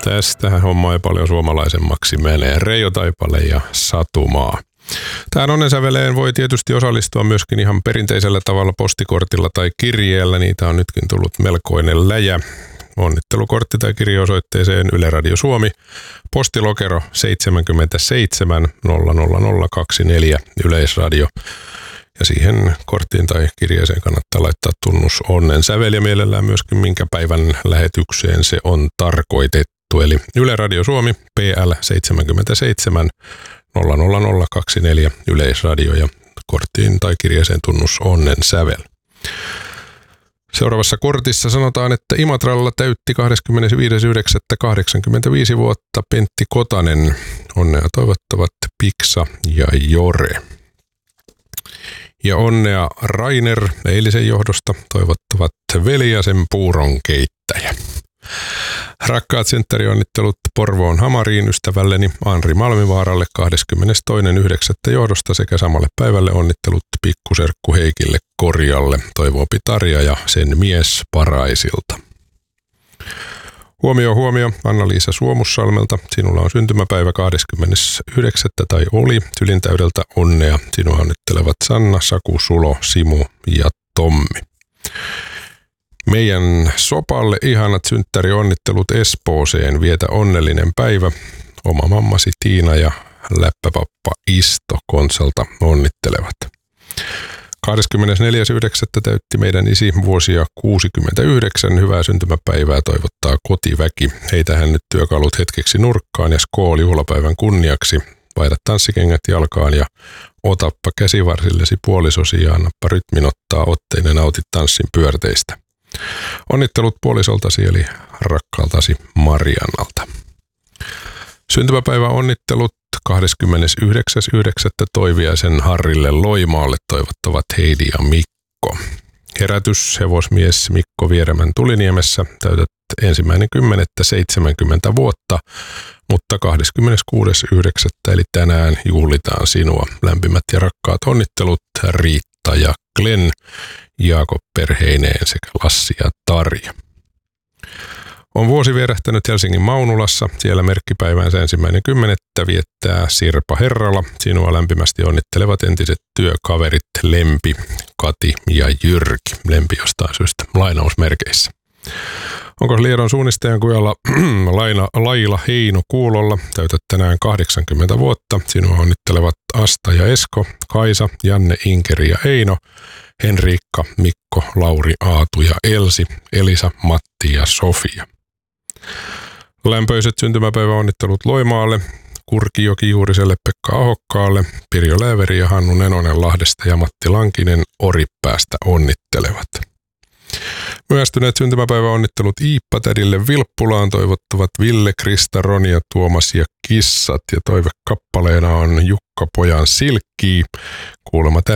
Tästähän homma ei paljon suomalaisemmaksi menee. Reijo Taipale ja Satumaa. Tähän onnensäveleen voi tietysti osallistua myöskin ihan perinteisellä tavalla postikortilla tai kirjeellä. Niitä on nytkin tullut melkoinen läjä. Onnittelukortti tai kirjeosoitteeseen Yle Radio Suomi, postilokero 77 00024 Yleisradio. Ja siihen korttiin tai kirjeeseen kannattaa laittaa tunnus onnensävel ja mielellään myöskin minkä päivän lähetykseen se on tarkoitettu. Eli Yle Radio Suomi, PL 77 00024 Yleisradio ja korttiin tai kirjeeseen tunnus onnensävel. Seuraavassa kortissa sanotaan, että Imatralla täytti 25.9.85 vuotta Pentti Kotanen. Onnea toivottavat Piksa ja Jore. Ja onnea Rainer eilisen johdosta toivottavat Veliasen puuron keittäjä. Rakkaat synttärionnittelut Porvoon Hamariin ystävälleni Anri Malmivaaralle 22.9. johdosta sekä samalle päivälle onnittelut pikkuserkku Heikille Korjalle, toivoo Tarja ja sen mies Paraisilta. Huomio Anna-Liisa Suomussalmelta. Sinulla on syntymäpäivä 29. tai oli sylintäydeltä onnea. Sinua onnittelevat Sanna, Saku, Sulo, Simu ja Tommi. Meidän Sopalle ihanat synttärionnittelut Espooseen. Vietä onnellinen päivä. Oma mammasi Tiina ja läppäpappa Isto Konsalta onnittelevat. 24.9. täytti meidän isi vuosia 69. Hyvää syntymäpäivää toivottaa kotiväki. Heitähän nyt työkalut hetkeksi nurkkaan ja skool juhlapäivän kunniaksi. Vaihda tanssikengät jalkaan ja otappa käsivarsillesi puolisosi ja annappa rytmin ottaa otteinen ja nautit tanssin pyörteistä. Onnittelut puolisoltasi eli rakkaaltasi Mariannalta. Syntymäpäivä onnittelut 29.9. Toiviaisen Harrille Loimaalle toivottavat Heidi ja Mikko. Herätys hevosmies Mikko Vieremän Tuliniemessä. Täytät 1.10.70 vuotta, mutta 26.9. eli tänään juhlitaan sinua. Lämpimät ja rakkaat onnittelut Riitta ja Glenn, Jaakob perheineen sekä Lassi ja Tarja. On vuosi vierähtänyt Helsingin Maunulassa. Siellä merkkipäiväänsä 1.10. viettää Sirpa Herrala. Sinua lämpimästi onnittelevat entiset työkaverit Lempi, Kati ja Jyrki. Lempi jostain syystä lainausmerkeissä. Onko Liedon suunnistajan kujalla Laila Heino Kuulolla? Täytät tänään 80 vuotta. Sinua onnittelevat Asta ja Esko, Kaisa, Janne, Inkeri ja Eino, Henriikka, Mikko, Lauri, Aatu ja Elsi, Elisa, Matti ja Sofia. Lämpöiset syntymäpäiväonnittelut Loimaalle, Kurkijoki Juuriselle, Pekka Ahokkaalle, Pirjo Lääveri ja Hannu Nenonen Lahdesta ja Matti Lankinen Oripäästä onnittelevat. Myöhästyneet syntymäpäiväonnittelut Iippa-tädille Vilppulaan toivottavat Ville, Krista, Ronja, Tuomas ja kissat. Ja toivekappaleena on Jukka Pojan Silkkii. Kuulemma